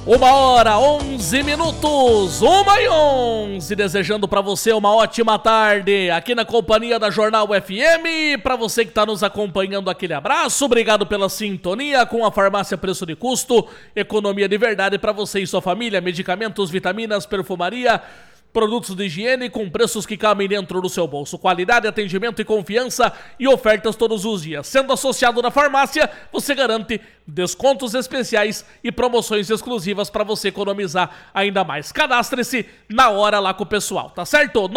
1h11, 1h11, desejando pra você uma ótima tarde, aqui na companhia da Jornal FM, pra você que tá nos acompanhando, aquele abraço, obrigado pela sintonia com a Farmácia Preço de Custo, economia de verdade pra você e sua família, medicamentos, vitaminas, perfumaria, produtos de higiene com preços que cabem dentro do seu bolso. Qualidade, atendimento e confiança e ofertas todos os dias. Sendo associado na farmácia, você garante descontos especiais e promoções exclusivas para você economizar ainda mais. Cadastre-se na hora lá com o pessoal, tá certo?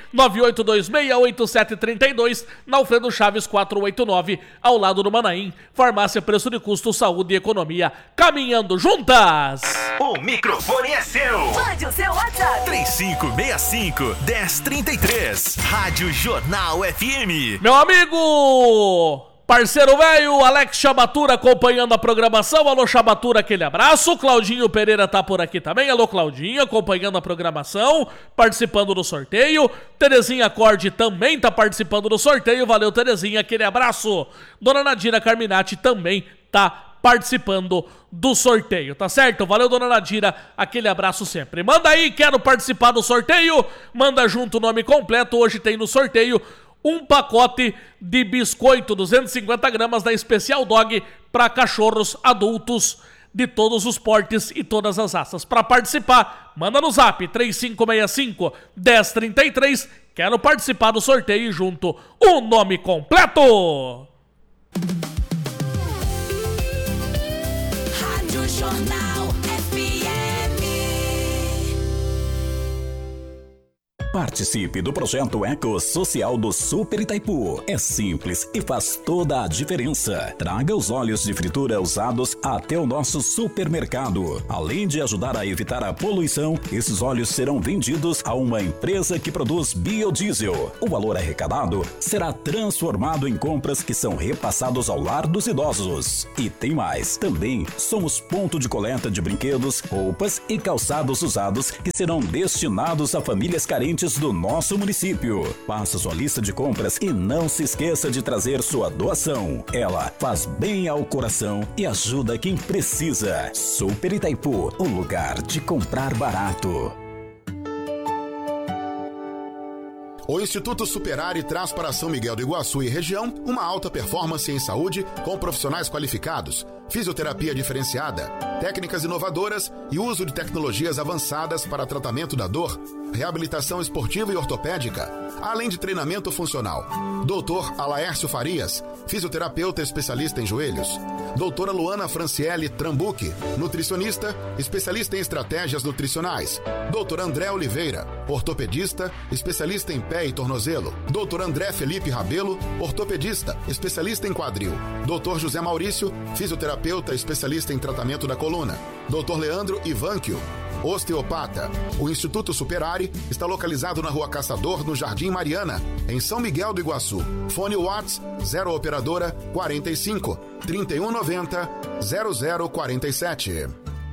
998268732, na Alfredo Chaves 489, ao lado do Manaim. Farmácia Preço de Custo, Saúde e Economia, caminhando juntas. O microfone é seu. Mande o seu WhatsApp. 3565-1033. Rádio Jornal FM. Meu amigo, parceiro velho, Alex Chabatura acompanhando a programação. Alô, Chabatura, aquele abraço. Claudinho Pereira tá por aqui também. Alô, Claudinho, acompanhando a programação, participando do sorteio. Terezinha Corde também tá participando do sorteio. Valeu, Terezinha, aquele abraço. Dona Nadira Carminati também tá participando do sorteio, tá certo? Valeu, Dona Nadira, aquele abraço sempre. Manda aí, quero participar do sorteio, manda junto o nome completo. Hoje tem no sorteio um pacote de biscoito, 250 gramas da Especial Dog para cachorros adultos de todos os portes e todas as raças. Para participar, manda no zap 3565-1033, quero participar do sorteio junto o nome completo. Jornal FM. Participe do projeto Eco Social do Super Itaipu. É simples e faz toda a diferença. Traga os óleos de fritura usados até o nosso supermercado. Além de ajudar a evitar a poluição, esses óleos serão vendidos a uma empresa que produz biodiesel. O valor arrecadado será transformado em compras que são repassados ao lar dos idosos. E tem mais. Também somos ponto de coleta de brinquedos, roupas e calçados usados que serão destinados a famílias carentes do nosso município. Faça sua lista de compras e não se esqueça de trazer sua doação. Ela faz bem ao coração e ajuda quem precisa. Super Itaipu, o lugar de comprar barato. O Instituto Superare traz para São Miguel do Iguaçu e região uma alta performance em saúde com profissionais qualificados, fisioterapia diferenciada, técnicas inovadoras e uso de tecnologias avançadas para tratamento da dor, reabilitação esportiva e ortopédica, além de treinamento funcional. Dr. Alaércio Farias, fisioterapeuta especialista em joelhos. Doutora Luana Franciele Trambuque, nutricionista, especialista em estratégias nutricionais. Doutor André Oliveira, ortopedista, especialista em pé e tornozelo. Doutor André Felipe Rabelo, ortopedista, especialista em quadril. Doutor José Maurício, fisioterapeuta, especialista em tratamento da coluna. Doutor Leandro Ivanquio, osteopata. O Instituto Superare está localizado na Rua Caçador, no Jardim Mariana, em São Miguel do Iguaçu. Fone Whats 0 operadora 45 3190 0047.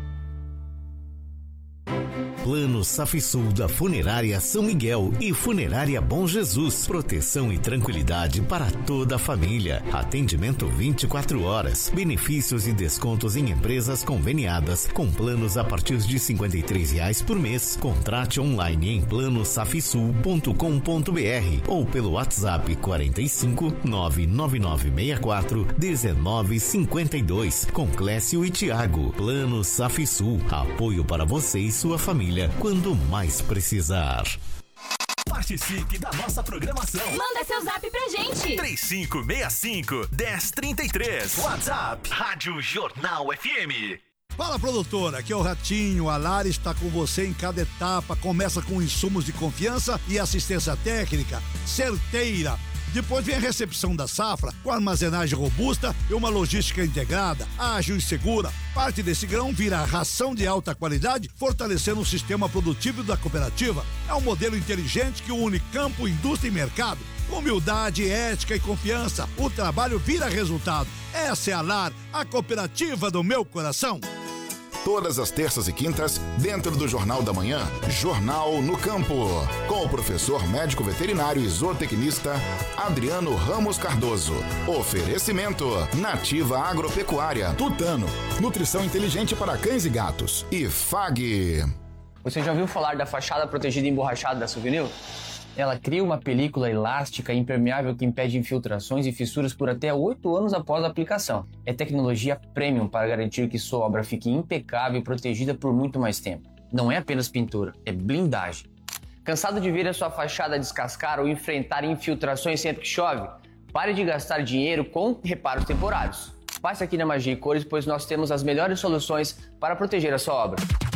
Plano Safisul da Funerária São Miguel e Funerária Bom Jesus. Proteção e tranquilidade para toda a família. Atendimento 24 horas. Benefícios e descontos em empresas conveniadas com planos a partir de R$ 53 por mês. Contrate online em planosafisul.com.br ou pelo WhatsApp 45 99964 1952 com Clécio e Tiago. Plano Safisul. Apoio para você e sua família quando mais precisar. Participe da nossa programação. Manda seu zap pra gente. 3565-1033. WhatsApp Rádio Jornal FM. Fala, produtora, aqui é o Ratinho. A Lara está com você em cada etapa. Começa com insumos de confiança e assistência técnica certeira. Depois vem a recepção da safra, com armazenagem robusta e uma logística integrada, ágil e segura. Parte desse grão vira ração de alta qualidade, fortalecendo o sistema produtivo da cooperativa. É um modelo inteligente que une campo, indústria e mercado. Humildade, ética e confiança. O trabalho vira resultado. Essa é a LAR, a cooperativa do meu coração. Todas as terças e quintas, dentro do Jornal da Manhã, Jornal no Campo, com o professor médico veterinário e zootecnista Adriano Ramos Cardoso. Oferecimento Nativa Agropecuária, Tutano, nutrição inteligente para cães e gatos e FAG. Você já ouviu falar da fachada protegida emborrachada da Souvenir? Ela cria uma película elástica e impermeável que impede infiltrações e fissuras por até 8 anos após a aplicação. É tecnologia premium para garantir que sua obra fique impecável e protegida por muito mais tempo. Não é apenas pintura, é blindagem. Cansado de ver a sua fachada descascar ou enfrentar infiltrações sempre que chove? Pare de gastar dinheiro com reparos temporários. Passe aqui na Magia e Cores, pois nós temos as melhores soluções para proteger a sua obra.